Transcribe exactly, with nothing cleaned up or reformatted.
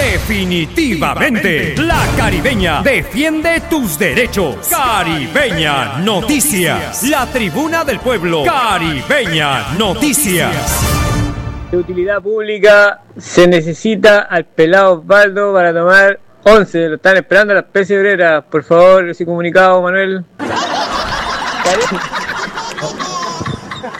Definitivamente, la Caribeña defiende tus derechos. Caribeña Noticias, la tribuna del pueblo. Caribeña Noticias. De utilidad pública se necesita al pelado Osvaldo para tomar once. Lo están esperando las pesebreras. Por favor, ese comunicado, Manuel.